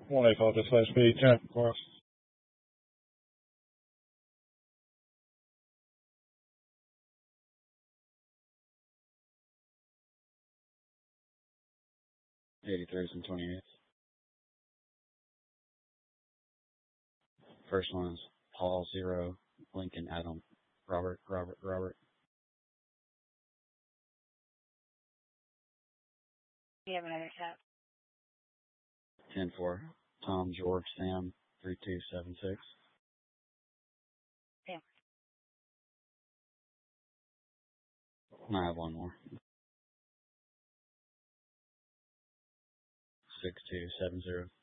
1-800/B, Jennifer Cross. '83 and 28th. First one is Paul 0, Lincoln Adam, Robert. You have another tap. 10-4, Tom George Sam 3276. Yeah. I have one more. 6270.